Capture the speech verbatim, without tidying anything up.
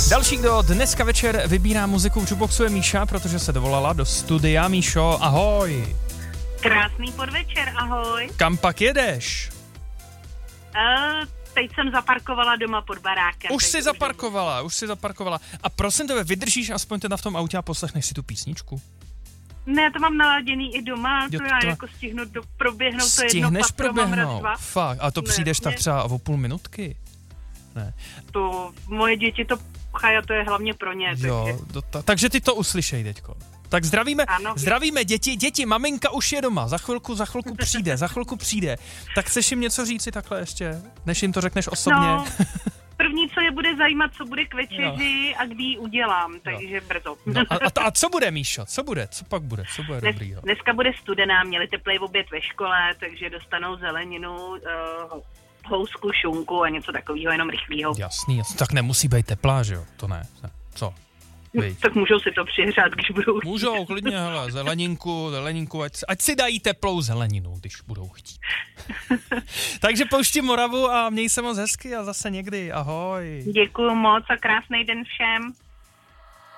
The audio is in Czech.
Další, kdo dneska večer vybírá muziku v Jukeboxu, je Míša, protože se dovolala do studia. Míšo, ahoj. Krásný podvečer, ahoj. Kam pak jedeš? Uh, teď jsem zaparkovala doma pod barákem. Už jsi zaparkovala, už jsi zaparkovala. A prosím tebe, vydržíš aspoň teda v tom autě a poslechneš si tu písničku? Ne, to mám naladěný i doma, Jo, to já to- jako stihnu do, proběhnout to jedno Stihneš patro, mám raz, proběhnout? dva. Fakt, a to Ne, přijdeš tak mě- třeba o půl minutky? Ne. To, moje děti to pchají a to je hlavně pro ně. Jo, Takže, do ta- takže ty to uslyšej teďko. Tak zdravíme, Ano. zdravíme děti, děti, maminka už je doma, za chvilku, za chvilku přijde, za chvilku přijde. Tak chceš jim něco říci takhle ještě, než jim to řekneš osobně? no, první, co je bude zajímat, co bude k večeři a kdy ji udělám, takže brzo. No a, a, to, a co bude, Míšo? Co bude? Co pak bude? Co bude Dnes, dobrýho? dneska bude studená, měli teplej oběd ve škole, takže dostanou zeleninu, uh, housku, šunku a něco takového, jenom rychlýho. Jasný, jasný, tak nemusí být teplá, že jo? To ne, ne. Co? Viď? Tak můžou si to přihřát, když budou chtít. Můžou, klidně, hele, zeleninku, zeleninku, ať, ať si dají teplou zeleninu, když budou chtít. Takže pouští Moravu a měj se moc hezky a zase někdy, ahoj. Děkuju moc a krásný den všem.